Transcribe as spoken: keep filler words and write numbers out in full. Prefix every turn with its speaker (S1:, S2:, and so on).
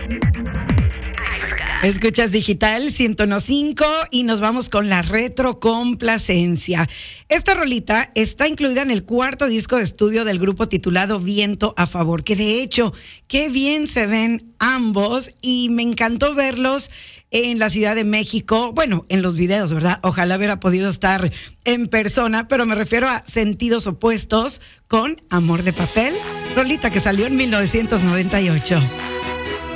S1: Escuchas Digital ciento uno punto cinco y nos vamos con la retrocomplacencia. Esta rolita está incluida en el cuarto disco de estudio del grupo titulado Viento a Favor, que de hecho, qué bien se ven ambos y me encantó verlos en la Ciudad de México, bueno, en los videos, ¿verdad? Ojalá hubiera podido estar en persona, pero me refiero a Sentidos Opuestos con Amor de Papel, rolita que salió en mil novecientos noventa y ocho.